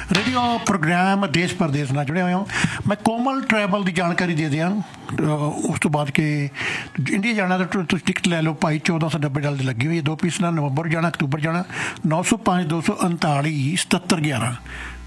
Radio programme ਦੇਸ਼ ਪ੍ਰਦੇਸ਼ ਨਾਲ ਜੁੜੇ ਹੋਏ ਹੋ। ਮੈਂ ਕੋਮਲ ਟਰੈਵਲ ਦੀ ਜਾਣਕਾਰੀ ਦੇ ਦਿਆਂ। ਉਸ ਤੋਂ ਬਾਅਦ ਕਿ ਇੰਡੀਆ ਜਾਣਾ ਤਾਂ ਤੁਸੀਂ ਟਿਕਟ ਲੈ ਲਓ ਭਾਈ, $1490 ਦੀ ਲੱਗੀ ਹੋਈ ਹੈ। 2 ਪੀਸ ਨਾਲ ਨਵੰਬਰ ਜਾਣਾ, ਅਕਤੂਬਰ ਜਾਣਾ। 905 239 77 11